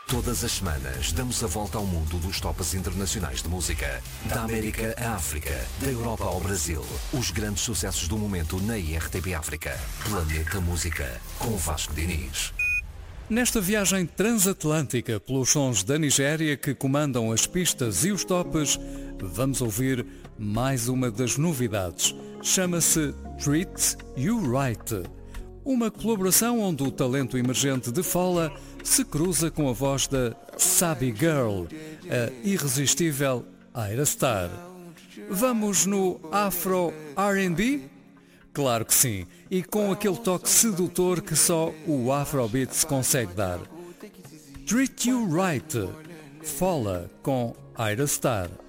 Todas as semanas damos a volta ao mundo dos tops internacionais de música. Da América à África, da Europa ao Brasil. Os grandes sucessos do momento na IRTP África. Planeta Música, com Vasco Diniz. Nesta viagem transatlântica pelos sons da Nigéria que comandam as pistas e os tops, vamos ouvir mais uma das novidades. Chama-se Treat You Right. Uma colaboração onde o talento emergente de Fola se cruza com a voz da Sabi Girl, a irresistível Ira Star. Vamos no Afro R&B? Claro que sim, e com aquele toque sedutor que só o Afrobeats consegue dar. Treat You Right, Fola com Ira Star.